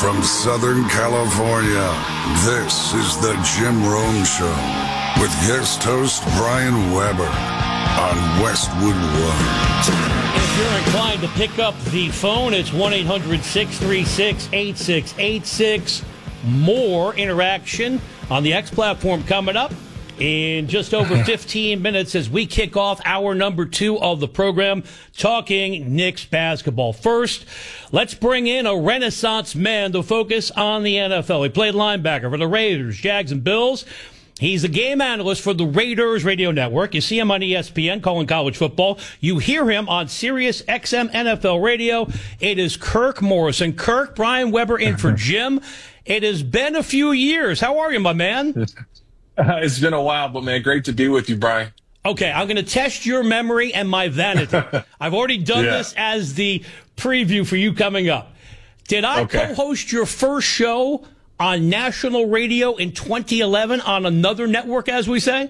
From Southern California, this is the Jim Rome Show with guest host Brian Weber on Westwood One. If you're inclined to pick up the phone, it's 1-800-636-8686. More interaction on the X platform coming up in just over 15 minutes as we kick off hour number 2 of the program, talking Knicks basketball. First, let's bring in a Renaissance man to focus on the NFL. He played linebacker for the Raiders, Jags, and Bills. He's a game analyst for the Raiders Radio Network. You see him on ESPN calling college football. You hear him on Sirius XM NFL Radio. It is Kirk Morrison. Kirk, Brian Weber in for Jim. It has been a few years. How are you, my man? It's been a while, but, man, great to be with you, Brian. Okay, I'm going to test your memory and my vanity. I've already done this as the preview for you coming up. Did I co-host your first show on national radio in 2011 on another network, as we say?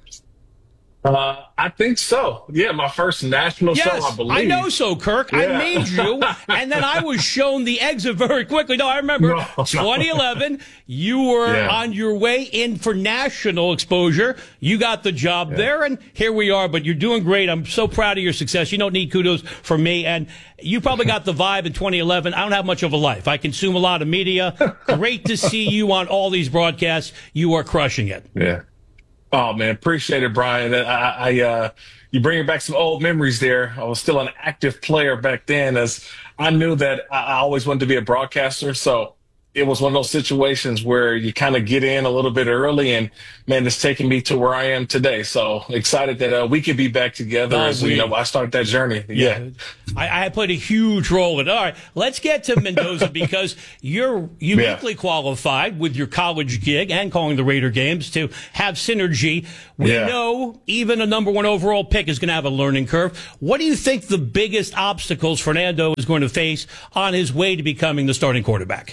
I think so. Yeah, my first national show, I believe. I know so, Kirk. I made you, and then I was shown the exit very quickly. No, I remember 2011, you were on your way in for national exposure. You got the job there, and here we are, but you're doing great. I'm so proud of your success. You don't need kudos from me, and you probably got the vibe in 2011. I don't have much of a life. I consume a lot of media. Great to see you on all these broadcasts. You are crushing it. Yeah. Oh, man, appreciate it, Brian. You bringing back some old memories there. I was still an active player back then, as I knew that I always wanted to be a broadcaster. So it was one of those situations where you kind of get in a little bit early, and, man, it's taken me to where I am today. So excited that we could be back together as I started that journey. Yeah. I played a huge role in it. All right, let's get to Mendoza because you're uniquely qualified with your college gig and calling the Raider games to have synergy. We know even a number 1 overall pick is going to have a learning curve. What do you think the biggest obstacles Fernando is going to face on his way to becoming the starting quarterback?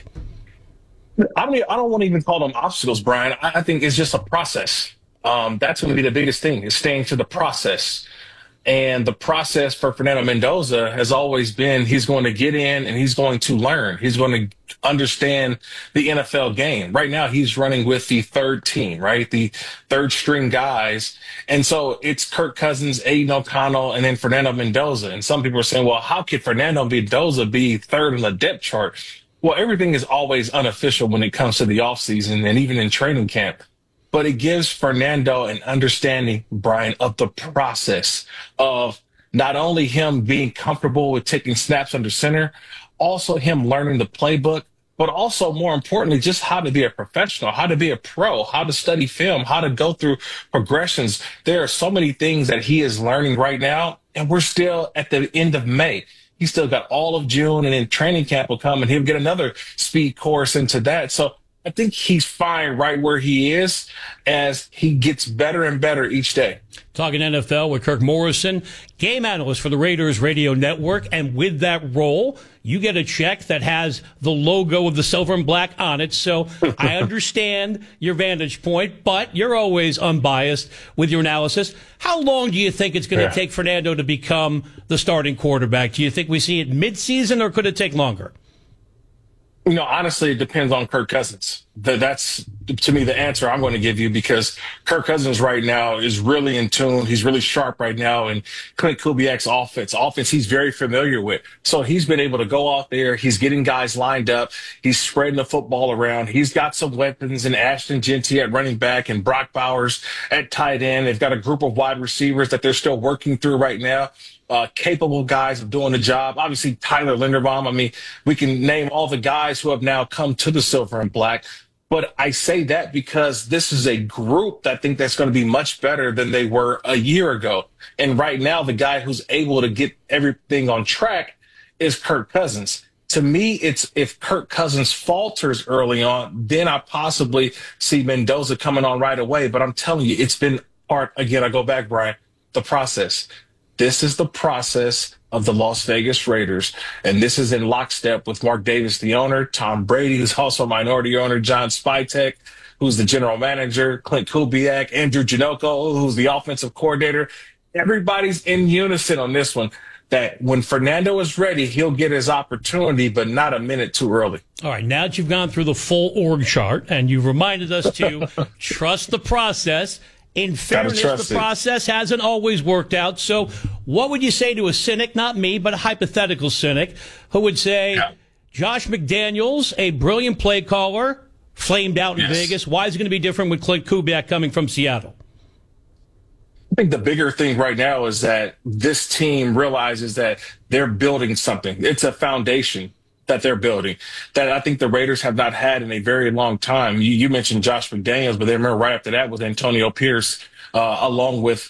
I don't want to even call them obstacles, Brian. I think it's just a process. That's going to be the biggest thing, is staying to the process. And the process for Fernando Mendoza has always been he's going to get in and he's going to learn. He's going to understand the NFL game. Right now, he's running with the third team, right? The third string guys. And so it's Kirk Cousins, Aiden O'Connell, and then Fernando Mendoza. And some people are saying, well, how could Fernando Mendoza be third on the depth chart? Well, everything is always unofficial when it comes to the offseason and even in training camp. But it gives Fernando an understanding, Brian, of the process of not only him being comfortable with taking snaps under center, also him learning the playbook, but also, more importantly, just how to be a professional, how to be a pro, how to study film, how to go through progressions. There are so many things that he is learning right now, and we're still at the end of May. He's still got all of June, and then training camp will come, and he'll get another speed course into that. So I think he's fine right where he is as he gets better and better each day. Talking NFL with Kirk Morrison, game analyst for the Raiders Radio Network. And with that role, you get a check that has the logo of the silver and black on it. So I understand your vantage point, but you're always unbiased with your analysis. How long do you think it's going to take Fernando to become the starting quarterback? Do you think we see it midseason, or could it take longer? Honestly, it depends on Kirk Cousins. That's, to me, the answer I'm going to give you, because Kirk Cousins right now is really in tune. He's really sharp right now. And Clint Kubiak's offense he's very familiar with. So he's been able to go out there. He's getting guys lined up. He's spreading the football around. He's got some weapons in Ashton Genty at running back and Brock Bowers at tight end. They've got a group of wide receivers that they're still working through right now. Capable guys of doing the job. Obviously, Tyler Linderbaum. I mean, we can name all the guys who have now come to the silver and black. But I say that because this is a group that I think that's going to be much better than they were a year ago. And right now, the guy who's able to get everything on track is Kirk Cousins. To me, it's if Kirk Cousins falters early on, then I possibly see Mendoza coming on right away. But I'm telling you, it's been art. Again, I go back, Brian, the process. This is the process of the Las Vegas Raiders, and this is in lockstep with Mark Davis, the owner, Tom Brady, who's also a minority owner, John Spytek, who's the general manager, Clint Kubiak, Andrew Janocko, who's the offensive coordinator. Everybody's in unison on this one. that when Fernando is ready, he'll get his opportunity, but not a minute too early. All right, now that you've gone through the full org chart and you've reminded us to trust the process, in fairness, the process hasn't always worked out. So what would you say to a cynic, not me, but a hypothetical cynic, who would say, Josh McDaniels, a brilliant play caller, flamed out in Vegas. Why is it going to be different with Clint Kubiak coming from Seattle? I think the bigger thing right now is that this team realizes that they're building something. It's a foundation that they're building that I think the Raiders have not had in a very long time. You mentioned Josh McDaniels, but then remember right after that was Antonio Pierce, along with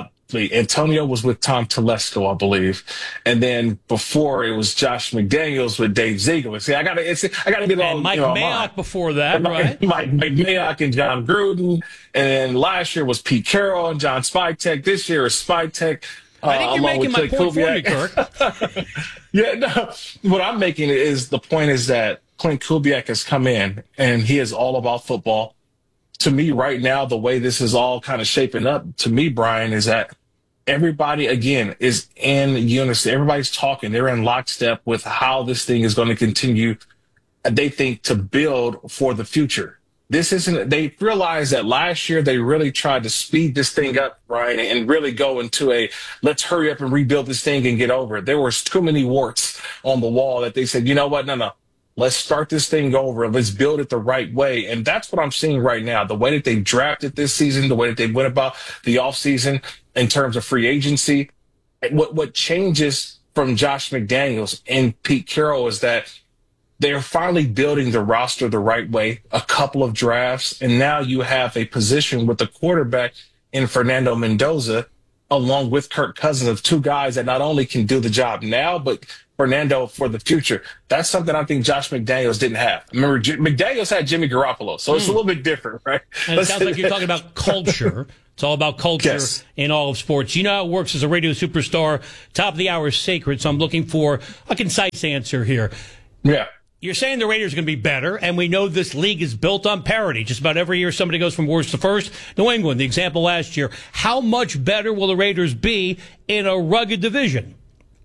Antonio was with Tom Telesco, I believe, and then before it was Josh McDaniels with Dave Ziegler. See, I got to get all. And Mike Mayock before that, right? Mike Mayock and John Gruden, and then last year was Pete Carroll and John Spytek. This year is Spytek. I think you're making my point for me, Kirk. Yeah, no. What I'm making is the point is that Clint Kubiak has come in and he is all about football. To me, right now, the way this is all kind of shaping up, to me, Brian, is that everybody, again, is in unison. Everybody's talking. They're in lockstep with how this thing is going to continue, they think, to build for the future. This isn't, they realized that last year they really tried to speed this thing up, Brian, and really go into a let's hurry up and rebuild this thing and get over it. There was too many warts on the wall that they said, you know what? No. Let's start this thing over. Let's build it the right way. And that's what I'm seeing right now. The way that they drafted this season, the way that they went about the offseason in terms of free agency. What changes from Josh McDaniels and Pete Carroll is that they're finally building the roster the right way, a couple of drafts, and now you have a position with the quarterback in Fernando Mendoza, along with Kirk Cousins, of two guys that not only can do the job now, but Fernando for the future. That's something I think Josh McDaniels didn't have. Remember, McDaniels had Jimmy Garoppolo, so it's a little bit different, right? And it sounds like you're talking about culture. It's all about culture in all of sports. You know how it works as a radio superstar. Top of the hour is sacred, so I'm looking for a concise answer here. Yeah. You're saying the Raiders are going to be better, and we know this league is built on parity. Just about every year somebody goes from worst to first. New England, the example last year. How much better will the Raiders be in a rugged division?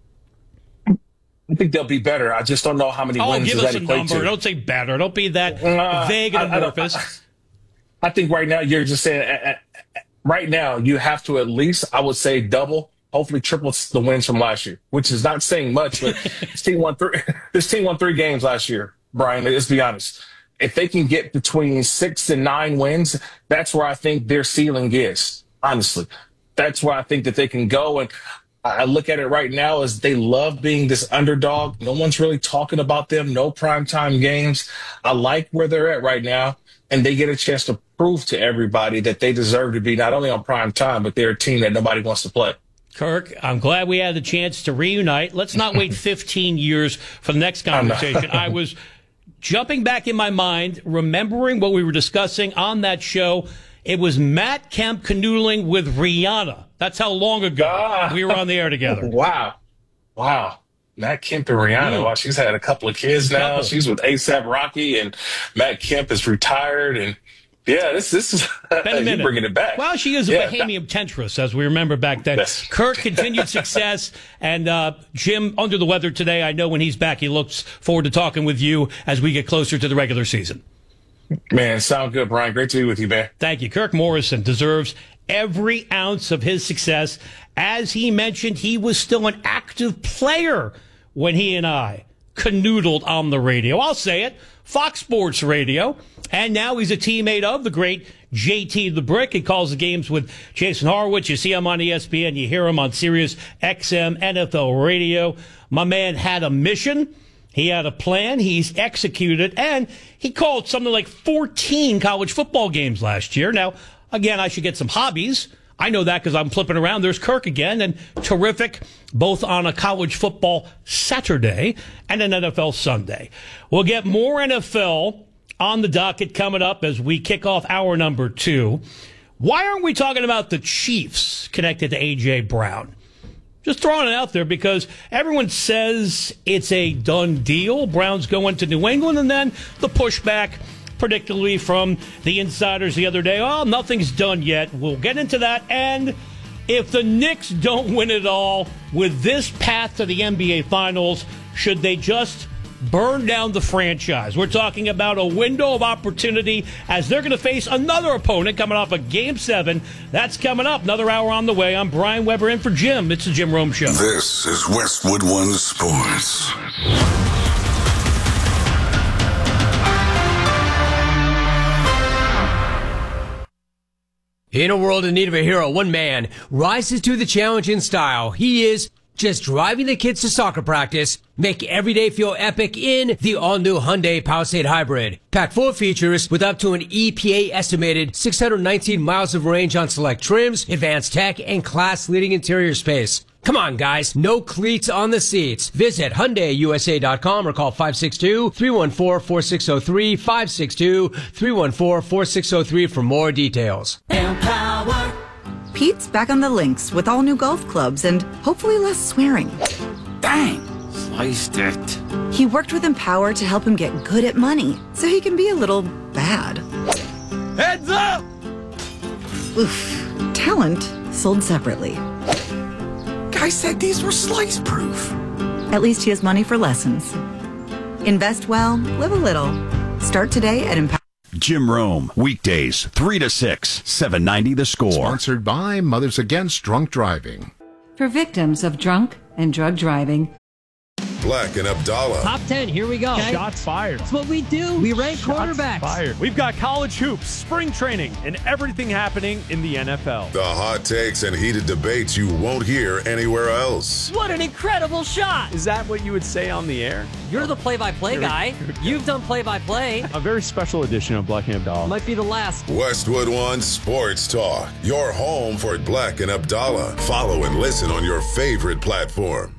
I think they'll be better. I just don't know how many wins give does us that a equate number. to. Don't say better. Don't be that vague and amorphous. I think right now you're just saying right now you have to at least, I would say, double, hopefully triple the wins from last year, which is not saying much, but this team won 3 games last year, Brian. Let's be honest. If they can get between 6 and 9 wins, that's where I think their ceiling is, honestly. That's where I think that they can go. And I look at it right now as they love being this underdog. No one's really talking about them. No primetime games. I like where they're at right now. And they get a chance to prove to everybody that they deserve to be not only on prime time, but they're a team that nobody wants to play. Kirk, I'm glad we had the chance to reunite. Let's not wait 15 years for the next conversation. I was jumping back in my mind, remembering what we were discussing on that show. It was Matt Kemp canoodling with Rihanna. That's how long ago we were on the air together. Wow. Matt Kemp and Rihanna. Wow, she's had a couple of kids now. She's with A$AP Rocky, and Matt Kemp is retired. And yeah, this is you're bringing it back. Well, she is a Bahamian temptress, as we remember back then. Yes. Kirk, continued success. And Jim, under the weather today. I know when he's back, he looks forward to talking with you as we get closer to the regular season. Man, sound good, Brian. Great to be with you, man. Thank you. Kirk Morrison deserves every ounce of his success. As he mentioned, he was still an active player when he and I canoodled on the radio. I'll say it, Fox Sports Radio. And now he's a teammate of the great JT the Brick. He calls the games with Jason Horowitz. You see him on ESPN. You hear him on Sirius XM NFL Radio. My man had a mission. He had a plan. He's executed. And he called something like 14 college football games last year. Now, again, I should get some hobbies. I know that because I'm flipping around. There's Kirk again, and terrific, both on a college football Saturday and an NFL Sunday. We'll get more NFL on the docket coming up as we kick off hour number 2. Why aren't we talking about the Chiefs connected to A.J. Brown? Just throwing it out there because everyone says it's a done deal. Brown's going to New England, and then the pushback, predictably, from the insiders the other day. Oh, nothing's done yet. We'll get into that. And If the Knicks don't win it all with this path to the NBA Finals, should they just burn down the franchise? We're talking about a window of opportunity as they're going to face another opponent coming off of Game 7. That's coming up. Another hour on the way. I'm Brian Weber in for Jim. It's the Jim Rome Show. This is Westwood One Sports. In a world in need of a hero, one man rises to the challenge in style. He is just driving the kids to soccer practice, make every day feel epic in the all-new Hyundai Palisade Hybrid. Packed full of features with up to an EPA-estimated 619 miles of range on select trims, advanced tech, and class-leading interior space. Come on, guys. No cleats on the seats. Visit HyundaiUSA.com or call 562-314-4603, 562-314-4603 for more details. Empower. Pete's back on the links with all new golf clubs and hopefully less swearing. Dang, sliced it. He worked with Empower to help him get good at money so he can be a little bad. Heads up! Oof. Talent sold separately. Guy said these were slice proof. At least he has money for lessons. Invest well, live a little. Start today at Empower. Jim Rome, weekdays 3 to 6, 790 The Score. Sponsored by Mothers Against Drunk Driving. For victims of drunk and drug driving. Black and Abdallah. Top 10, here we go. Okay. Shots fired. That's what we do. We rank quarterbacks. Fired. We've got college hoops, spring training, and everything happening in the NFL. The hot takes and heated debates you won't hear anywhere else. What an incredible shot. Is that what you would say on the air? You're the play-by-play guy. You've done play-by-play. A very special edition of Black and Abdallah. Might be the last. Westwood One Sports Talk. Your home for Black and Abdallah. Follow and listen on your favorite platform.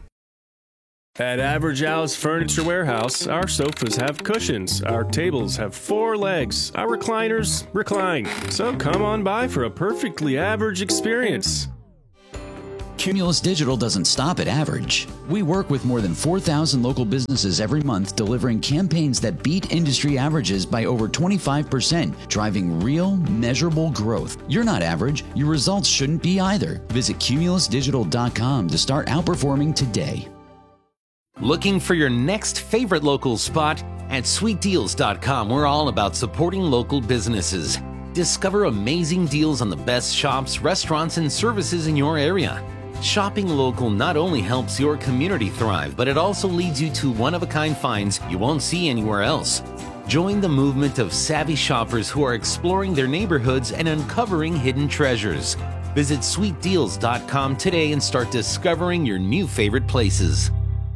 At Average Al's Furniture Warehouse, our sofas have cushions, our tables have 4 legs, our recliners recline. So come on by for a perfectly average experience. Cumulus Digital doesn't stop at average. We work with more than 4,000 local businesses every month, delivering campaigns that beat industry averages by over 25%, driving real, measurable growth. You're not average. Your results shouldn't be either. Visit cumulusdigital.com to start outperforming today. Looking for your next favorite local spot? At sweetdeals.com, we're all about supporting local businesses. Discover amazing deals on the best shops, restaurants, and services in your area. Shopping local not only helps your community thrive, but it also leads you to one-of-a-kind finds you won't see anywhere else. Join the movement of savvy shoppers who are exploring their neighborhoods and uncovering hidden treasures. Visit sweetdeals.com today and start discovering your new favorite places.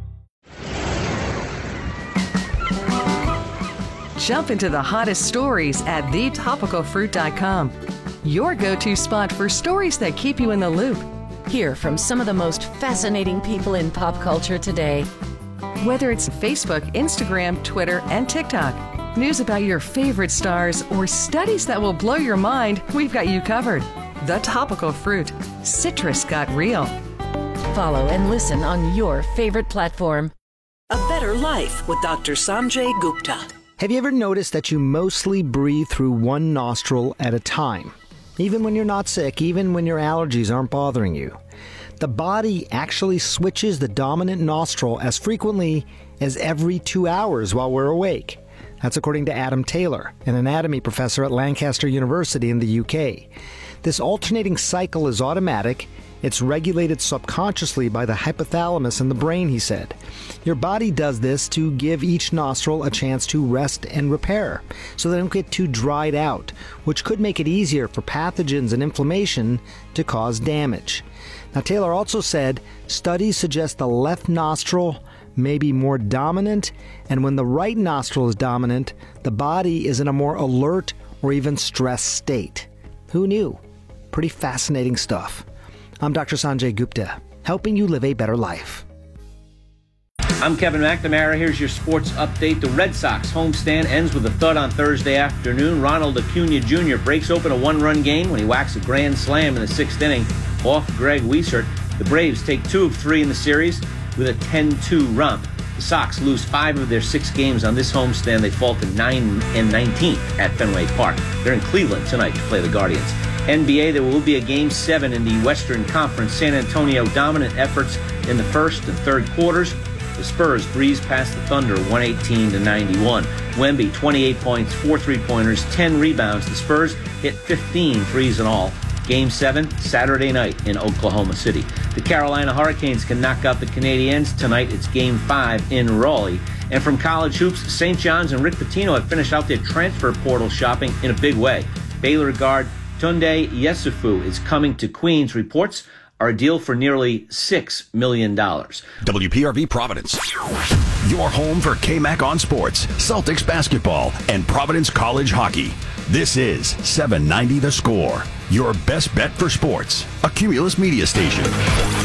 Jump into the hottest stories at thetopicalfruit.com. Your go-to spot for stories that keep you in the loop. Hear from some of the most fascinating people in pop culture today. Whether it's Facebook, Instagram, Twitter, and TikTok, news about your favorite stars, or studies that will blow your mind, we've got you covered. The Topical Fruit. Citrus got real. Follow and listen on your favorite platform. A Better Life with Dr. Sanjay Gupta. Have you ever noticed that you mostly breathe through one nostril at a time? Even when you're not sick, even when your allergies aren't bothering you. The body actually switches the dominant nostril as frequently as every 2 hours while we're awake. That's according to Adam Taylor, an anatomy professor at Lancaster University in the UK. This alternating cycle is automatic. It's regulated subconsciously by the hypothalamus in the brain, he said. Your body does this to give each nostril a chance to rest and repair, so they don't get too dried out, which could make it easier for pathogens and inflammation to cause damage. Now, Taylor also said studies suggest the left nostril may be more dominant, and when the right nostril is dominant, the body is in a more alert or even stressed state. Who knew? Pretty fascinating stuff. I'm Dr. Sanjay Gupta, helping you live a better life. I'm Kevin McNamara. Here's your sports update. The Red Sox homestand ends with a thud on Thursday afternoon. Ronald Acuna Jr. breaks open a one-run game when he whacks a grand slam in the 6th inning off Greg Wiesert. The Braves take 2 of 3 in the series with a 10-2 romp. The Sox lose 5 of their 6 games on this homestand. They fall to 9 and 19 at Fenway Park. They're in Cleveland tonight to play the Guardians. NBA, there will be a Game 7 in the Western Conference. San Antonio dominant efforts in the first and third quarters. The Spurs breeze past the Thunder 118-91. Wemby, 28 points, 4 3-pointers, 10 rebounds. The Spurs hit 15 threes in all. Game 7, Saturday night in Oklahoma City. The Carolina Hurricanes can knock out the Canadiens. Tonight it's Game 5 in Raleigh. And from college hoops, St. John's and Rick Pitino have finished out their transfer portal shopping in a big way. Baylor guard Tunde Yesufu is coming to Queens. Reports are a deal for nearly $6 million. WPRV Providence. Your home for KMAC on sports, Celtics basketball, and Providence College hockey. This is 790 The Score, your best bet for sports, a Cumulus media station.